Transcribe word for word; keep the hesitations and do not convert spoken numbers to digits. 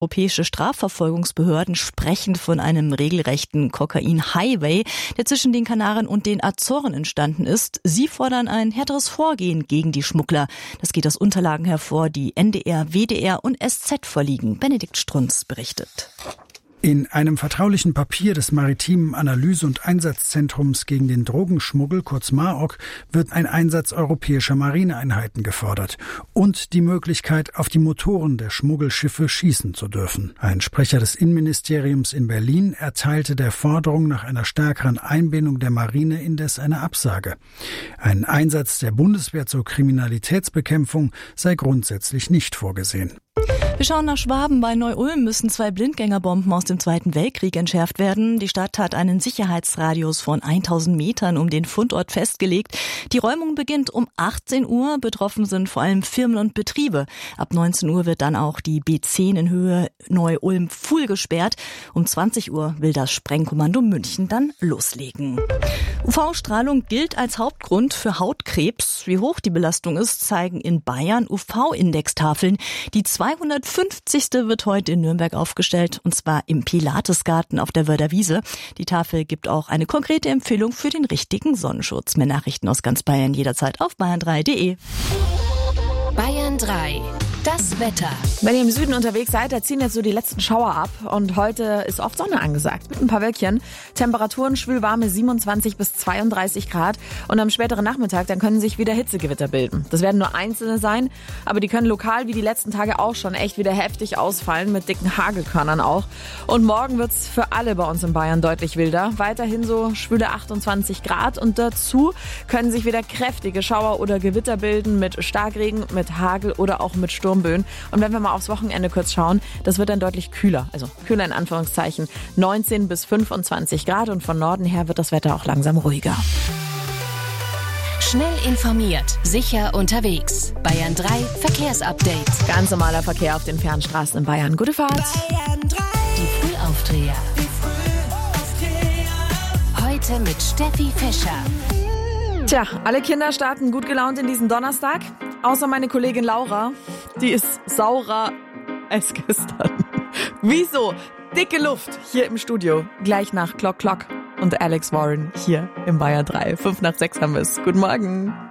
Europäische Strafverfolgungsbehörden sprechen von einem regelrechten Kokain-Highway, der zwischen den Kanaren und den Azoren entstanden ist. Sie fordern ein härteres Vorgehen gegen die Schmuggler. Das geht aus Unterlagen hervor, die N D R, W D R und S Z vorliegen. Benedikt Strunz berichtet. In einem vertraulichen Papier des Maritimen Analyse- und Einsatzzentrums gegen den Drogenschmuggel, kurz MAOC, wird ein Einsatz europäischer Marineeinheiten gefordert und die Möglichkeit, auf die Motoren der Schmuggelschiffe schießen zu dürfen. Ein Sprecher des Innenministeriums in Berlin erteilte der Forderung nach einer stärkeren Einbindung der Marine indes eine Absage. Ein Einsatz der Bundeswehr zur Kriminalitätsbekämpfung sei grundsätzlich nicht vorgesehen. Wir schauen nach Schwaben. Bei Neu-Ulm müssen zwei Blindgängerbomben aus dem Zweiten Weltkrieg entschärft werden. Die Stadt hat einen Sicherheitsradius von tausend Metern um den Fundort festgelegt. Die Räumung beginnt um achtzehn Uhr. Betroffen sind vor allem Firmen und Betriebe. Ab neunzehn Uhr wird dann auch die B zehn in Höhe Neu-Ulm-Pfuhl gesperrt. Um zwanzig Uhr will das Sprengkommando München dann loslegen. U V-Strahlung gilt als Hauptgrund für Hautkrebs. Wie hoch die Belastung ist, zeigen in Bayern U V-Indextafeln. Die zweihundertfünfzigste wird heute in Nürnberg aufgestellt, und zwar im Pilatesgarten auf der Wörder Wiese. Die Tafel gibt auch eine konkrete Empfehlung für den richtigen Sonnenschutz. Mehr Nachrichten aus ganz Bayern jederzeit auf bayern drei punkt de. Bayern drei. Das Wetter. Wenn ihr im Süden unterwegs seid, da ziehen jetzt so die letzten Schauer ab. Und heute ist oft Sonne angesagt, mit ein paar Wölkchen. Temperaturen schwülwarme siebenundzwanzig bis zweiunddreißig Grad. Und am späteren Nachmittag, dann können sich wieder Hitzegewitter bilden. Das werden nur einzelne sein, aber die können lokal wie die letzten Tage auch schon echt wieder heftig ausfallen, mit dicken Hagelkörnern auch. Und morgen wird's für alle bei uns in Bayern deutlich wilder. Weiterhin so schwüle achtundzwanzig Grad. Und dazu können sich wieder kräftige Schauer oder Gewitter bilden mit Starkregen, mit Hagel oder auch mit Sturm. Und wenn wir mal aufs Wochenende kurz schauen, das wird dann deutlich kühler, also kühler in Anführungszeichen, neunzehn bis fünfundzwanzig Grad, und von Norden her wird das Wetter auch langsam ruhiger. Schnell informiert, sicher unterwegs. Bayern drei Verkehrsupdate. Ganz normaler Verkehr auf den Fernstraßen in Bayern. Gute Fahrt. Bayern drei. Die Frühaufdreher. Heute mit Steffi Fischer. Tja, alle Kinder starten gut gelaunt in diesen Donnerstag. Außer meine Kollegin Laura. Die ist saurer als gestern. Wieso? Dicke Luft hier im Studio. Gleich nach Clock Clock und Alex Warren hier im Bayern drei. Fünf nach sechs haben wir es. Guten Morgen.